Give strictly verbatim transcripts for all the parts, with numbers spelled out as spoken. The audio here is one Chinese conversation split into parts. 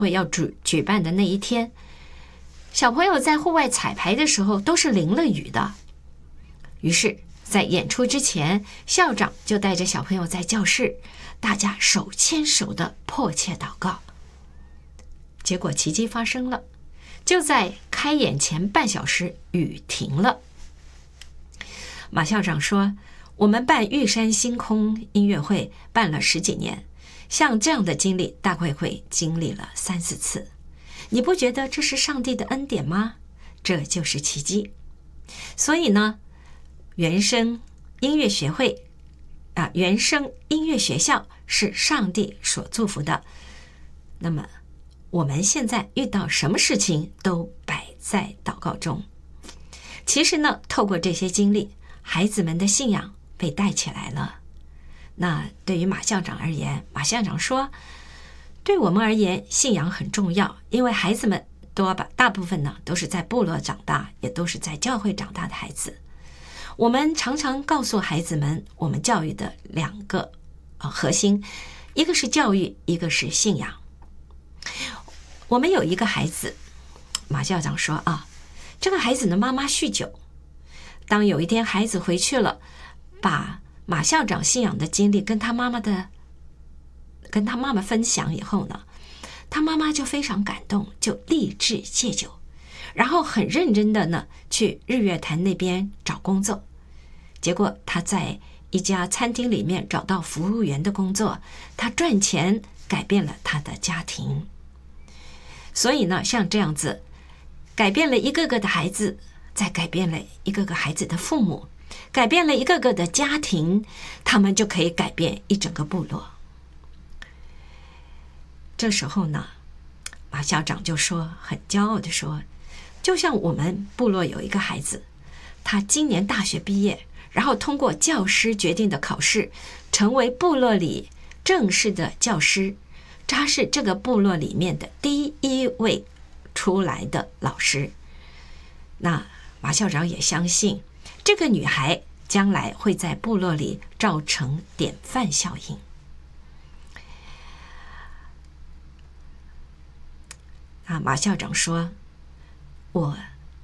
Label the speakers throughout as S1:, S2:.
S1: 会要举举办的那一天，小朋友在户外彩排的时候都是淋了雨的。于是在演出之前，校长就带着小朋友在教室，大家手牵手的迫切祷告。结果奇迹发生了，就在开演前半小时，雨停了。马校长说，我们办玉山星空音乐会办了十几年，像这样的经历大概会经历了三四次。你不觉得这是上帝的恩典吗？这就是奇迹。所以呢，原声音乐学会啊，原声音乐学校是上帝所祝福的。那么我们现在遇到什么事情都摆在祷告中。其实呢，透过这些经历，孩子们的信仰被带起来了。那对于马校长而言，马校长说，对我们而言信仰很重要，因为孩子们多吧大部分呢都是在部落长大，也都是在教会长大的孩子。我们常常告诉孩子们，我们教育的两个、呃、核心，一个是教育，一个是信仰。我们有一个孩子，马校长说啊，这个孩子的妈妈酗酒。当有一天孩子回去了，把马校长信仰的经历跟他妈妈的跟他妈妈分享以后呢，他妈妈就非常感动，就立志戒酒，然后很认真的呢去日月潭那边找工作。结果他在一家餐厅里面找到服务员的工作，他赚钱，改变了他的家庭。所以呢，像这样子改变了一个个的孩子，再改变了一个个孩子的父母，改变了一个个的家庭，他们就可以改变一整个部落。这时候呢，马校长就说，很骄傲的说，就像我们部落有一个孩子，他今年大学毕业，然后通过教师决定的考试，成为部落里正式的教师，他是这个部落里面的第一位出来的老师。那马校长也相信，这个女孩将来会在部落里造成典范效应。啊，马校长说，我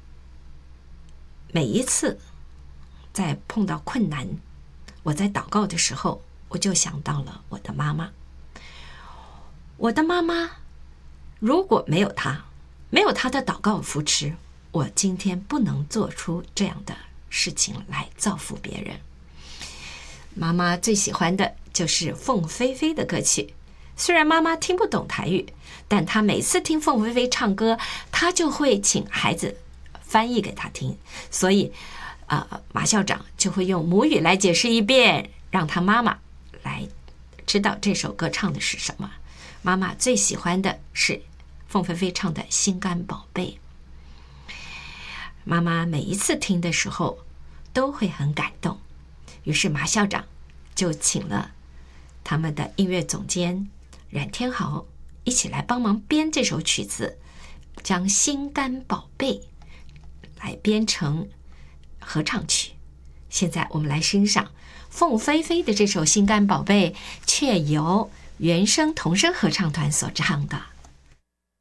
S1: 每一次在碰到困难，我在祷告的时候，我就想到了我的妈妈。我的妈妈如果没有她，没有她的祷告扶持，我今天不能做出这样的事情来造福别人。妈妈最喜欢的就是凤飞飞的歌曲，虽然妈妈听不懂台语，但她每次听凤飞飞唱歌，她就会请孩子翻译给她听，所以呃，马校长就会用母语来解释一遍，让她妈妈来知道这首歌唱的是什么。妈妈最喜欢的是凤飞飞唱的《心肝宝贝》。妈妈每一次听的时候都会很感动，于是马校长就请了他们的音乐总监冉天豪一起来帮忙编这首曲子，将《心肝宝贝》来编成合唱曲。现在我们来欣赏凤飞飞的这首《心肝宝贝》，却由原声童声合唱团所唱的。